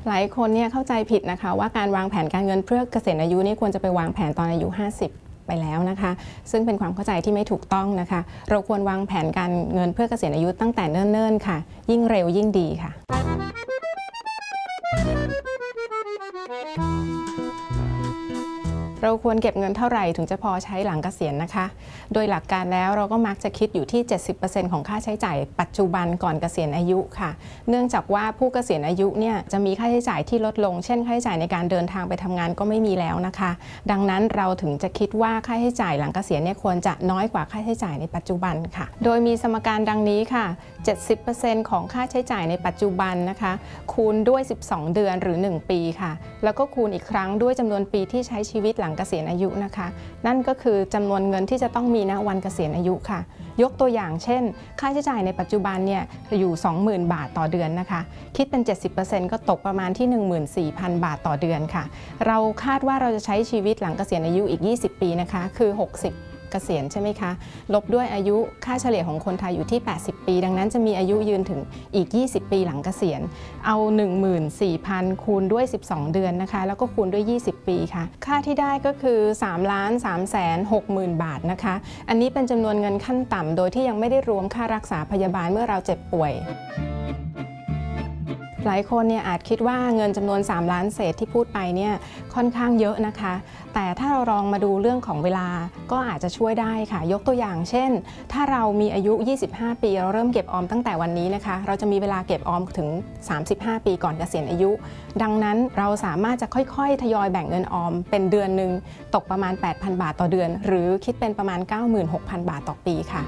หลายคนเนี่ยเข้าใจผิดนะคะว่าการวางแผนการเงินเพื่อเกษียณอายุนี่ควรจะไปวางแผนตอนอายุ50ไปแล้วนะคะซึ่งเป็นความเข้าใจที่ไม่ถูกต้องนะคะเราควรวางแผนการเงินเพื่อเกษียณอายุตั้งแต่เนิ่นๆค่ะยิ่งเร็วยิ่งดีค่ะเราควรเก็บเงินเท่าไหร่ถึงจะพอใช้หลังเกษียณนะคะโดยหลักการแล้วเราก็มักจะคิดอยู่ที่ 70% ของค่าใช้จ่ายปัจจุบันก่อนเกษียณอายุค่ะเนื่องจากว่าผู้เกษียณอายุเนี่ยจะมีค่าใช้จ่ายที่ลดลงเช่นค่าใช้จ่ายในการเดินทางไปทำงานก็ไม่มีแล้วนะคะดังนั้นเราถึงจะคิดว่าค่าใช้จ่ายหลังเกษียณเนี่ยควรจะน้อยกว่าค่าใช้จ่ายในปัจจุบันค่ะโดยมีสมการดังนี้ค่ะ 70% ของค่าใช้จ่ายในปัจจุบันนะคะคูณด้วย12 เดือนหรือ1ปีค่ะแล้วก็คูณอีกครั้งด้วยจำนวนปีที่ใช้ชีวิตหลังเกษียณอายุนะคะนั่นก็คือจำนวนเงินที่จะต้องมีณวันเกษียณอายุค่ะยกตัวอย่างเช่นค่าใช้จ่ายในปัจจุบันเนี่ยอยู่ 20,000 บาทต่อเดือนนะคะคิดเป็น 70% ก็ตกประมาณที่ 14,000 บาทต่อเดือนค่ะเราคาดว่าเราจะใช้ชีวิตหลังเกษียณอายุอีก20 ปีนะคะคือ60เกษียณใช่ไหมคะลบด้วยอายุค่าเฉลี่ยของคนไทยอยู่ที่80 ปีดังนั้นจะมีอายุยืนถึงอีก20 ปีหลังเกษียณเอา 14,000 คูณด้วย12 เดือนนะคะแล้วก็คูณด้วย20 ปีค่ะค่าที่ได้ก็คือ 3,360,000 บาทนะคะอันนี้เป็นจำนวนเงินขั้นต่ำโดยที่ยังไม่ได้รวมค่ารักษาพยาบาลเมื่อเราเจ็บป่วยหลายคนเนี่ยอาจคิดว่าเงินจำนวน3 ล้านเศษที่พูดไปเนี่ยค่อนข้างเยอะนะคะแต่ถ้าเราลองมาดูเรื่องของเวลาก็อาจจะช่วยได้ค่ะยกตัวอย่างเช่นถ้าเรามีอายุ25 ปีเราเริ่มเก็บออมตั้งแต่วันนี้นะคะเราจะมีเวลาเก็บออมถึง35 ปีก่อนเกษียณอายุดังนั้นเราสามารถจะค่อยๆทยอยแบ่งเงินออมเป็นเดือนหนึ่งตกประมาณ 8,000 บาทต่อเดือนหรือคิดเป็นประมาณ 96,000 บาทต่อปีค่ะ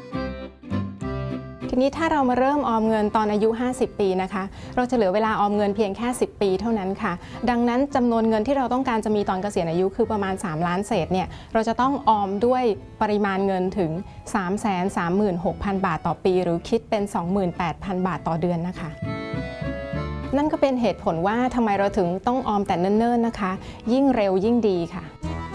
ทีนี้ถ้าเรามาเริ่มออมเงินตอนอายุ50 ปีนะคะเราจะเหลือเวลาออมเงินเพียงแค่10 ปีเท่านั้นค่ะดังนั้นจำนวนเงินที่เราต้องการจะมีตอนเกษียณอายุคือประมาณ3 ล้านเศษเนี่ยเราจะต้องออมด้วยปริมาณเงินถึง 336,000 บาทต่อปีหรือคิดเป็น 28,000 บาทต่อเดือนนะคะนั่นก็เป็นเหตุผลว่าทำไมเราถึงต้องออมแต่เนิ่นๆนะคะยิ่งเร็วยิ่งดีค่ะ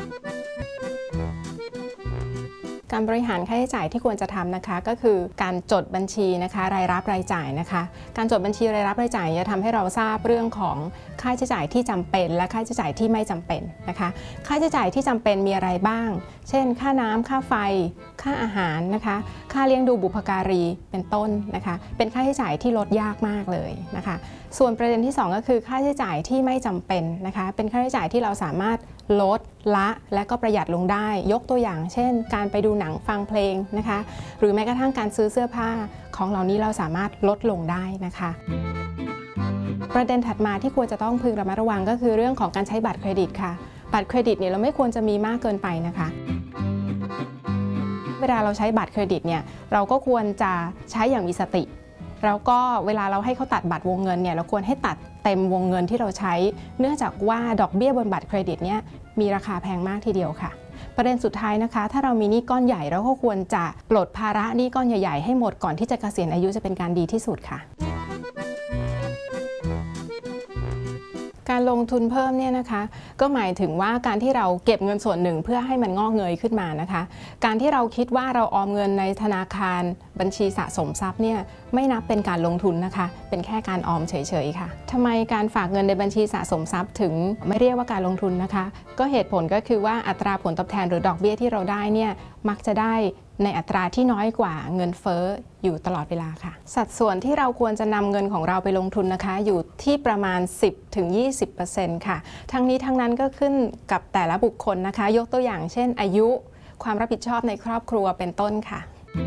การบริหารค่าใช้จ่ายที่ควรจะทำนะคะก็คือการจดบัญชีนะคะรายรับรายจ่ายนะคะการจดบัญชีรายรับรายจ่ายจะทำให้เราทราบเรื่องของค่าใช้จ่ายที่จำเป็นและค่าใช้จ่ายที่ไม่จำเป็นนะคะค่าใช้จ่ายที่จำเป็นมีอะไรบ้างเช่นค่าน้ำค่าไฟค่าอาหารนะคะค่าเลี้ยงดูบุพการีเป็นต้นนะคะเป็นค่าใช้จ่ายที่ลดยากมากเลยนะคะส่วนประเด็นที่2ก็คือค่าใช้จ่ายที่ไม่จำเป็นนะคะเป็นค่าใช้จ่ายที่เราสามารถลดละและก็ประหยัดลงได้ยกตัวอย่างเช่นการไปดูหนังฟังเพลงนะคะหรือแม้กระทั่งการซื้อเสื้อผ้าของเหล่านี้เราสามารถลดลงได้นะคะประเด็นถัดมาที่ควรจะต้องพึงระมัดระวังก็คือเรื่องของการใช้บัตรเครดิตค่ะบัตรเครดิตเนี่ยเราไม่ควรจะมีมากเกินไปนะคะเวลาเราใช้บัตรเครดิตเนี่ยเราก็ควรจะใช้อย่างมีสติแล้วก็เวลาเราให้เขาตัดบัตรวงเงินเนี่ยเราควรให้ตัดเต็มวงเงินที่เราใช้เนื่องจากว่าดอกเบี้ยบนบัตรเครดิตเนี่ยมีราคาแพงมากทีเดียวค่ะประเด็นสุดท้ายนะคะถ้าเรามีหนี้ก้อนใหญ่เราก็ควรจะปลดภาระหนี้ก้อนใหญ่ๆให้หมดก่อนที่จะเกษียณอายุจะเป็นการดีที่สุดค่ะการลงทุนเพิ่มเนี่ยนะคะก็หมายถึงว่าการที่เราเก็บเงินส่วนหนึ่งเพื่อให้มันงอกเงยขึ้นมานะคะการที่เราคิดว่าเราออมเงินในธนาคารบัญชีสะสมทรัพย์เนี่ยไม่นับเป็นการลงทุนนะคะเป็นแค่การออมเฉยๆค่ะทำไมการฝากเงินในบัญชีสะสมทรัพย์ถึงไม่เรียกว่าการลงทุนนะคะก็เหตุผลก็คือว่าอัตราผลตอบแทนหรือดอกเบี้ยที่เราได้เนี่ยมักจะได้ในอัตราที่น้อยกว่าเงินเฟ้ออยู่ตลอดเวลาค่ะสัดส่วนที่เราควรจะนำเงินของเราไปลงทุนนะคะอยู่ที่ประมาณ 10-20% ค่ะทั้งนี้ทั้งนั้นก็ขึ้นกับแต่ละบุคคลนะคะยกตัวอย่างเช่นอายุความรับผิดชอบในครอบครัวเป็นต้นค่ะ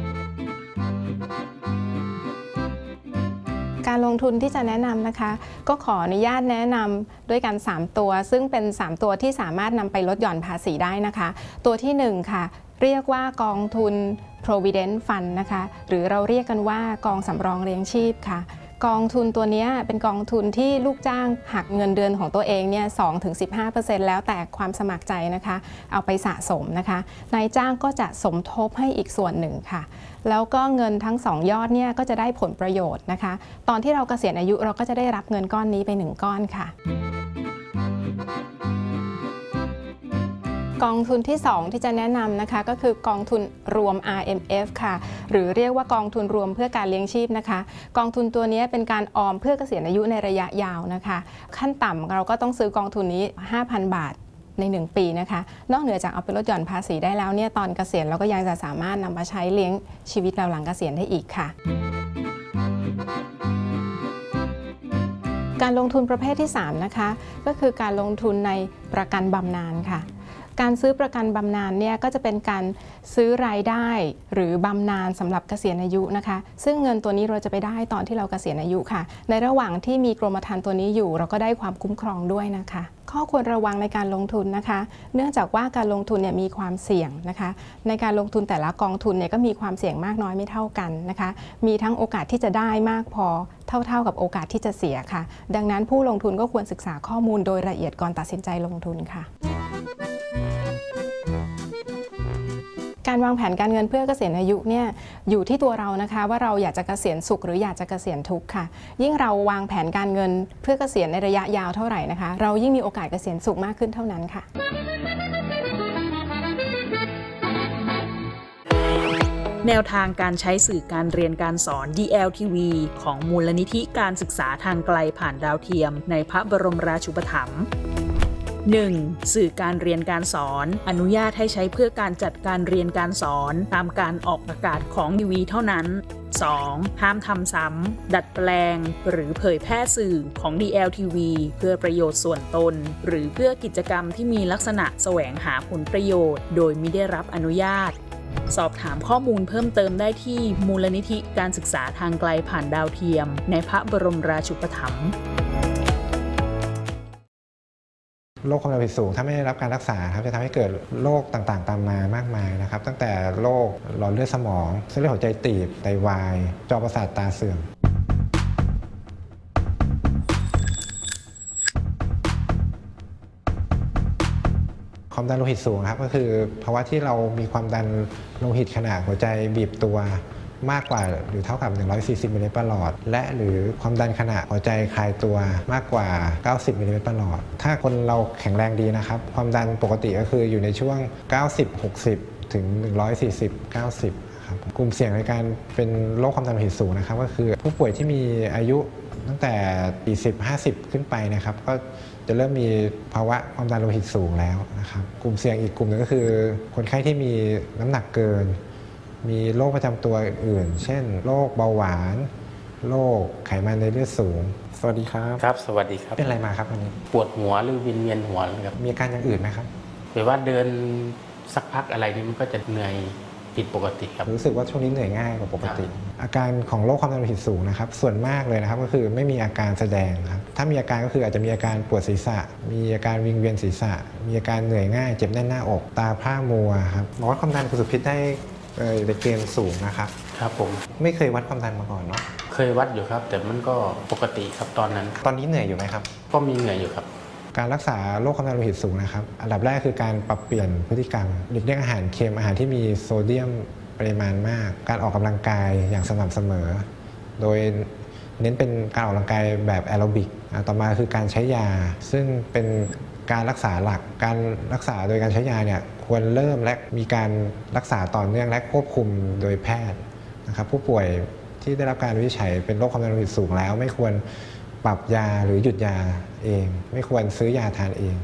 การลงทุนที่จะแนะนำนะคะก็ขออนุญาตแนะนำด้วยกัน3ตัวซึ่งเป็น3ตัวที่สามารถนำไปลดหย่อนภาษีได้นะคะตัวที่1ค่ะเรียกว่ากองทุน Provident Fund นะคะหรือเราเรียกกันว่ากองสำรองเลี้ยงชีพค่ะกองทุนตัวนี้เป็นกองทุนที่ลูกจ้างหักเงินเดือนของตัวเองเนี่ย 2-15% แล้วแต่ความสมัครใจนะคะเอาไปสะสมนะคะนายจ้างก็จะสมทบให้อีกส่วนหนึ่งค่ะแล้วก็เงินทั้ง2ยอดเนี่ยก็จะได้ผลประโยชน์นะคะตอนที่เราเกษียณอายุเราก็จะได้รับเงินก้อนนี้ไป1ก้อนค่ะกองทุนที่ 2 ที่จะแนะนำนะคะก็คือกองทุนรวม RMF ค่ะหรือเรียกว่ากองทุนรวมเพื่อการเลี้ยงชีพนะคะกองทุนตัวนี้เป็นการออมเพื่อเกษียณอายุในระยะยาวนะคะขั้นต่ำเราก็ต้องซื้อกองทุนนี้ 5,000 บาทใน1ปีนะคะนอกเหนือจากเอาไปลดหย่อนภาษีได้แล้วเนี่ยตอนเกษียณเราก็ยังจะสามารถนำมาใช้เลี้ยงชีวิตเราหลังเกษียณได้อีกค่ะการลงทุนประเภทที่3นะคะก็คือการลงทุนในประกันบำนาญค่ะการซื้อประกันบำนาญเนี่ยก็จะเป็นการซื้อรายได้หรือบำนาญสำหรับเกษียณอายุนะคะซึ่งเงินตัวนี้เราจะไปได้ตอนที่เราเกษียณอายุค่ะในระหว่างที่มีกรมธรรม์ตัวนี้อยู่เราก็ได้ความคุ้มครองด้วยนะคะข้อควรระวังในการลงทุนนะคะเนื่องจากว่าการลงทุนเนี่ยมีความเสี่ยงนะคะในการลงทุนแต่ละกองทุนเนี่ยก็มีความเสี่ยงมากน้อยไม่เท่ากันนะคะมีทั้งโอกาสที่จะได้มากพอเท่ากับโอกาสที่จะเสียค่ะดังนั้นผู้ลงทุนก็ควรศึกษาข้อมูลโดยละเอียดก่อนตัดสินใจลงทุนค่ะการวางแผนการเงินเพื่อเกษียณอายุเนี่ยอยู่ที่ตัวเรานะคะว่าเราอยากจะเกษียณสุขหรืออยากจะเกษียณทุกข์ค่ะยิ่งเราวางแผนการเงินเพื่อเกษียณในระยะยาวเท่าไหร่นะคะเรายิ่งมีโอกาสเกษียณสุขมากขึ้นเท่านั้นค่ะแนวทางการใช้สื่อการเรียนการสอน DLTV ของมูลนิธิการศึกษาทางไกลผ่านดาวเทียมในพระบรมราชูปถัมภ์ 1. สื่อการเรียนการสอนอนุญาตให้ใช้เพื่อการจัดการเรียนการสอนตามการออกอากาศของทีวีเท่านั้น 2. ห้ามทำซ้ำดัดแปลงหรือเผยแพร่สื่อของ DLTV เพื่อประโยชน์ส่วนตนหรือเพื่อกิจกรรมที่มีลักษณะแสวงหาผลประโยชน์โดยมิได้รับอนุญาตสอบถามข้อมูลเพิ่มเติมได้ที่มูลนิธิการศึกษาทางไกลผ่านดาวเทียมในพระบรมราชูปถัมภ์โรคความดันโลหิตสูงถ้าไม่ได้รับการรักษาครับจะทำให้เกิดโรคต่างๆตามมามากมายนะครับตั้งแต่โรคหลอดเลือดสมองเส้นเลือดหัวใจตีบไตวายจอประสาทตาเสื่อมความดันโลหิตสูงครับก็คือภาวะที่เรามีความดันโลหิตขณะหัวใจบีบตัวมากกว่าหรือเท่ากับ140มิลลิเมตรประหลอดและหรือความดันขณะหัวใจคลายตัวมากกว่า90มิลลิเมตรประหลอดถ้าคนเราแข็งแรงดีนะครับความดันปกติก็คืออยู่ในช่วง90-60ถึง140-90ครับกลุ่มเสี่ยงในการเป็นโรคความดันโลหิตสูงนะครับก็คือผู้ป่วยที่มีอายุตั้งแต่40-50ขึ้นไปนะครับก็จะเริ่มมีภาวะความดันโลหิตสูงแล้วนะครับกลุ่มเสี่ยงอีกกลุ่มนึงก็คือคนไข้ที่มีน้ำหนักเกินมีโรคประจำตัวอื่นเช่นโรคเบาหวานโรคไขมันในเลือดสูงสวัสดีครับครับสวัสดีครับเป็นอะไรมาครับวันนี้ปวดหัวหรือวิงเวียนหัวครับมีอาการอย่างอื่นไหมครับหรือว่าเดินสักพักอะไรนี้มันก็จะเหนื่อยผิดปกติครับรู้สึกว่าช่วงนี้เหนื่อยง่ายกว่าปกติอาการของโรคความดันโลหิตสูงนะครับส่วนมากเลยนะครับก็คือไม่มีอาการแสดงครับถ้ามีอาการก็คืออาจจะมีอาการปวดศีรษะมีอาการวิงเวียนศีรษะมีอาการเหนื่อยง่ายเจ็บแน่นหน้าอกตาพร่ามัวครับวัดความดันคุณสุพิษได้ในเกณฑ์สูงนะครับครับผมไม่เคยวัดความดันมาก่อนเนาะเคยวัดอยู่ครับแต่มันก็ปกติครับตอนนี้เหนื่อยอยู่ไหมครับก็มีเหนื่อยอยู่ครับการรักษาโรคความดันโลหิตสูงนะครับอันดับแรกคือการปรับเปลี่ยนพฤติกรรมหลีกเลี่ยงอาหารเค็มอาหารที่มีโซเดียมปริมาณมากการออกกำลังกายอย่างสม่ำเสมอโดยเน้นเป็นการออกกำลังกายแบบแอโรบิกต่อมาคือการใช้ยาซึ่งเป็นการรักษาหลักการรักษาโดยการใช้ยาเนี่ยควรเริ่มและมีการรักษาต่อเนื่องและควบคุมโดยแพทย์นะครับผู้ป่วยที่ได้รับการวินิจฉัยเป็นโรคความดันโลหิตสูงแล้วไม่ควรปรับยาหรือหยุดยาเองไม่ควรซื้อยาทานเอง